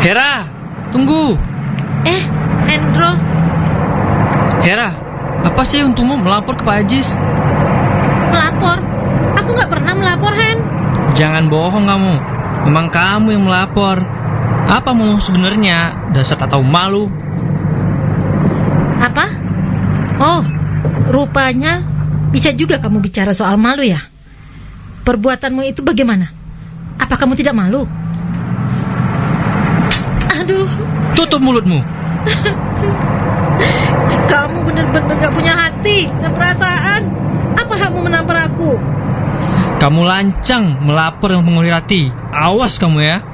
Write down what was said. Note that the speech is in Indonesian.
Hera, tunggu. Hendro. Hera, apa sih untungmu melapor ke Pak Ajis? Melapor? Aku gak pernah melapor, Hen. Jangan bohong kamu. Memang kamu yang melapor. Apa mau sebenarnya? Dasar tak tahu malu. Apa? Oh, rupanya bisa juga kamu bicara soal malu ya? Perbuatanmu itu bagaimana? Apa kamu tidak malu? Aduh, Tutup mulutmu. kamu benar-benar gak punya hati dan perasaan. Apa hakmu menampar aku? Kamu lancang melapor dengan pengulir hati. Awas kamu ya.